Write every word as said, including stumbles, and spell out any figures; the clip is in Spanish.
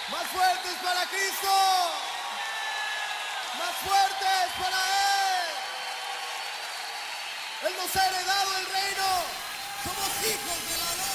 Más fuertes para Cristo. Más fuertes para Él. Él nos ha heredado el reino. Somos hijos de la ley.